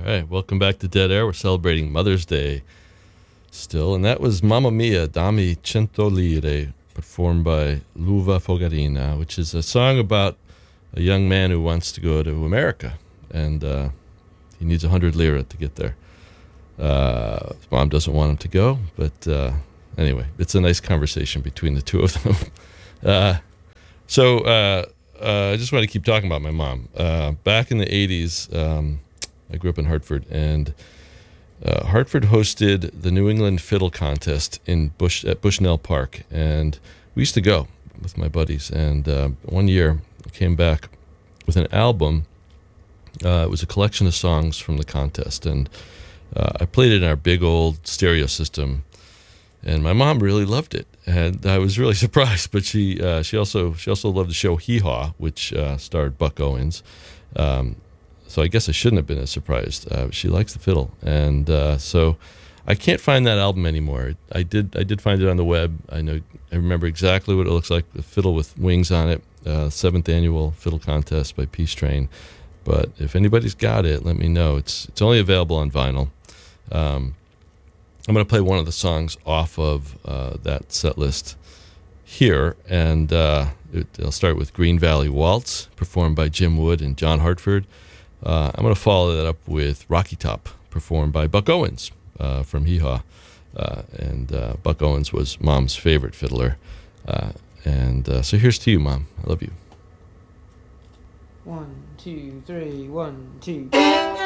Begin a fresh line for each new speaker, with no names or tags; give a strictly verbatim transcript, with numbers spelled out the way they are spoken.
right, welcome back to Dead Air. We're celebrating Mother's Day still, and that was Mamma Mia, Dammi Cento Lire, performed by Luva Fogarina, which is a song about a young man who wants to go to America, and uh, he needs a hundred lira to get there. Uh, his mom doesn't want him to go, but uh, anyway, it's a nice conversation between the two of them. uh, so uh, uh, I just want to keep talking about my mom. Uh, back in the eighties, um, I grew up in Hartford, and uh, Hartford hosted the New England Fiddle Contest in Bush at Bushnell Park, and we used to go with my buddies. And uh, one year, I came back with an album. Uh, it was a collection of songs from the contest, and uh, I played it in our big old stereo system. And my mom really loved it, and I was really surprised. But she uh, she also she also loved the show Hee Haw, which uh, starred Buck Owens. Um, so I guess I shouldn't have been as surprised. Uh, she likes the fiddle, and uh, so I can't find that album anymore. I did I did find it on the web. I know I remember exactly what it looks like: the fiddle with wings on it. Uh, seventh annual fiddle contest by Peace Train. But if anybody's got it, let me know. It's it's only available on vinyl. Um, I'm going to play one of the songs off of uh, that set list here, and uh, it, I'll start with Green Valley Waltz, performed by Jim Wood and John Hartford. Uh, I'm going to follow that up with Rocky Top, performed by Buck Owens uh, from Hee Haw. Uh, and uh, Buck Owens was Mom's favorite fiddler. Uh, and uh, so here's to you, Mom. I love you.
One, two, three, one, two.